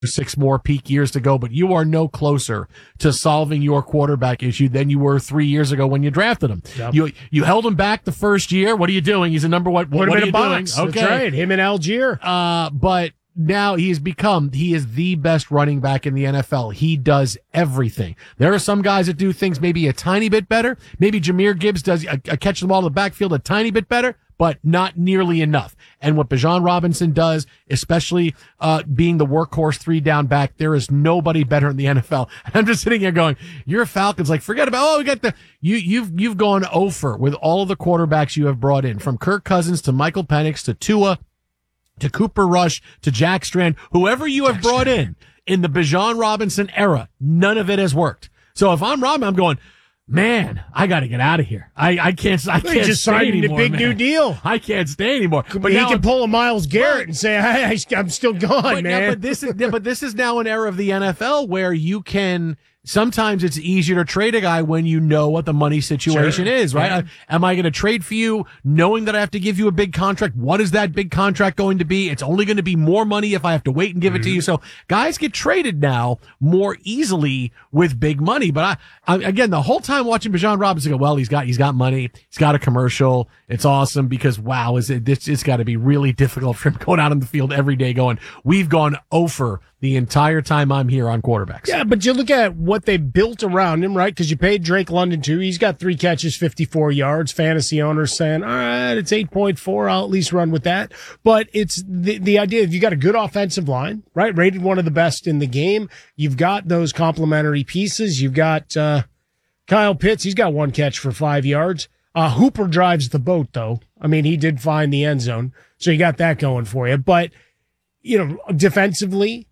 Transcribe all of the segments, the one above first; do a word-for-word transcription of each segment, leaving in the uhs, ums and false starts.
six more peak years to go, but you are no closer to solving your quarterback issue than you were three years ago when you drafted him. Yep. You you held him back the first year. What are you doing? He's a number one. What, what are you box. doing? Okay, That's right. Him and Algier. Uh, but now he's become, he is the best running back in the N F L. He does everything. There are some guys that do things maybe a tiny bit better. Maybe Jahmyr Gibbs does a, a catch the ball in the backfield a tiny bit better, but not nearly enough. And what Bijan Robinson does, especially uh being the workhorse three down back, there is nobody better in the N F L. And I'm just sitting here going, you're Falcons, like, forget about, oh, we got the, you, you've, you've gone over with all of the quarterbacks you have brought in, from Kirk Cousins to Michael Penix to Tua to Cooper Rush to Jack Strand, whoever you have brought in in the Bijan Robinson era, none of it has worked. So if I'm Robin, I'm going, man, I got to get out of here. I, I can't, I can't just stay signed anymore, a big man. new deal. I can't stay anymore. But he now can I'm, pull a Myles Garrett and say, I, I, I'm still gone, but man. Now, but this is, but this is now an era of the N F L where you can, sometimes it's easier to trade a guy when you know what the money situation Sure. is, right? Yeah. I, am I going to trade for you knowing that I have to give you a big contract? What is that big contract going to be? It's only going to be more money if I have to wait and give mm-hmm. it to you. So guys get traded now more easily with big money. But I, I again, the whole time watching Bijan Robinson go, well, he's got, he's got money. He's got a commercial. It's awesome because wow, is it, this, it's got to be really difficult for him going out on the field every day going, we've gone over the entire time I'm here on quarterbacks. Yeah, but you look at what they built around him, right? Because you paid Drake London too. He's got three catches, fifty-four yards. Fantasy owners saying, all right, it's eight point four. I'll at least run with that. But it's the, the idea of you got a good offensive line, right? Rated one of the best in the game. You've got those complementary pieces. You've got uh, Kyle Pitts. He's got one catch for five yards. Uh, Hooper drives the boat, though. I mean, he did find the end zone. So you got that going for you. But, you know, defensively,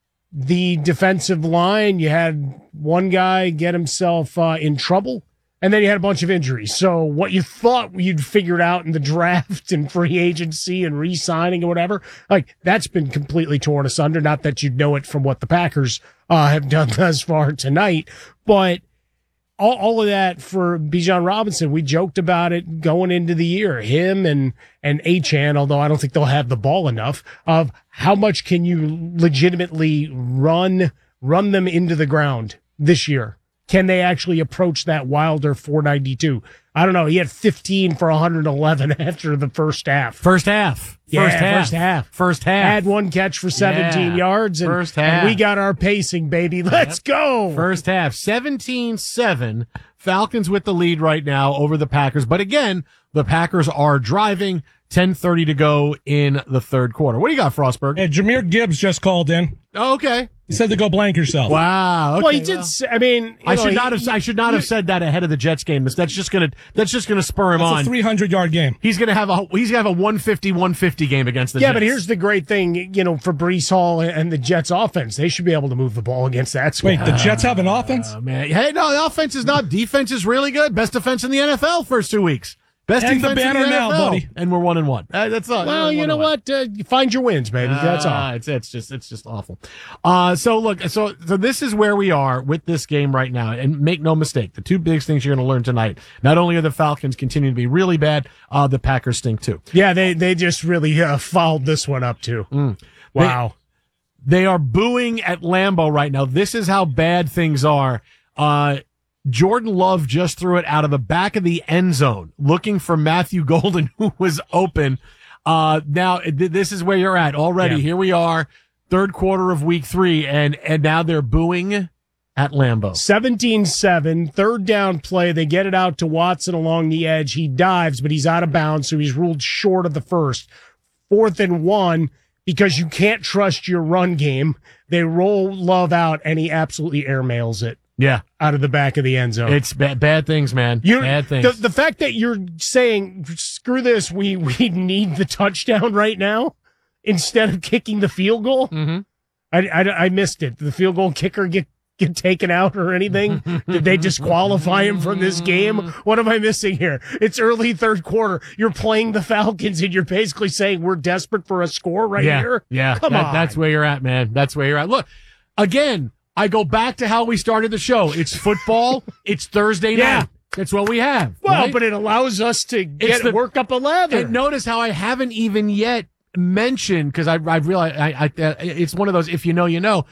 the defensive line, you had one guy get himself uh, in trouble, and then you had a bunch of injuries. So what you thought you'd figured out in the draft and free agency and re-signing or whatever, like that's been completely torn asunder. Not that you'd know it from what the Packers uh, have done thus far tonight, but all, all of that for Bijan Robinson. We joked about it going into the year, him and, and Achane, although I don't think they'll have the ball enough, of how much can you legitimately run, run them into the ground this year? Can they actually approach that Wilder four ninety-two? I don't know. He had fifteen for one hundred eleven after the first half. First half. Yeah, first half. first half. First half. Had one catch for seventeen yeah. yards. And, first half. and we got our pacing, baby. Let's yep. go. First half. seventeen seven. Falcons with the lead right now over the Packers. But again, the Packers are driving. ten thirty to go in the third quarter. What do you got, Frostberg? Hey, Jahmyr Gibbs just called in. Oh, okay. He said to go blank yourself. Wow. Okay, well, he did. well, Say, I mean, I know, should he, not have. I should not he, have said that ahead of the Jets game. That's just gonna. That's just gonna spur him that's on. A three hundred yard game. He's gonna have a. He's gonna have a one fifty one fifty game against the yeah, Jets. but here's the great thing. You know, for Breece Hall and the Jets offense, they should be able to move the ball against that squad. Wait, the Jets have an offense? Uh, man, hey, no, the offense is not. Defense is really good. Best defense in the N F L first two weeks. Best Hang defense the banner in the now, N F L. buddy. And we're one and one. Uh, that's all. Well, you know what? Uh, you find your wins, baby. Uh, that's all. It's it's just it's just awful. Uh, so look, so so this is where we are with this game right now. And make no mistake, the two biggest things you're going to learn tonight. Not only are the Falcons continuing to be really bad, uh, the Packers stink too. Yeah, they they just really uh, fouled this one up too. Mm. Wow. They, they are booing at Lambeau right now. This is how bad things are. Uh. Jordan Love just threw it out of the back of the end zone looking for Matthew Golden, who was open. Uh, now th- this is where you're at already. Yeah. Here we are, third quarter of week three, and, and now they're booing at Lambeau. seventeen seven, third down play. They get it out to Watson along the edge. He dives, but he's out of bounds, so he's ruled short of the first. Fourth and one, because you can't trust your run game. They roll Love out, and he absolutely airmails it. Yeah. Out of the back of the end zone. It's bad, bad things, man. You're, bad things. The, the fact that you're saying, screw this, we, we need the touchdown right now instead of kicking the field goal. Mm-hmm. I, I, I missed it. Did the field goal kicker get, get taken out or anything? Did they disqualify him from this game? What am I missing here? It's early third quarter. You're playing the Falcons and you're basically saying we're desperate for a score right yeah, here? Yeah. Come that, on. That's where you're at, man. That's where you're at. Look, again, I go back to how we started the show. It's football. It's Thursday yeah. night. That's what we have. Well, right? but it allows us to get the, work up a lather. And notice how I haven't even yet mention, because I, I realize I, I, it's one of those, if you know, you know.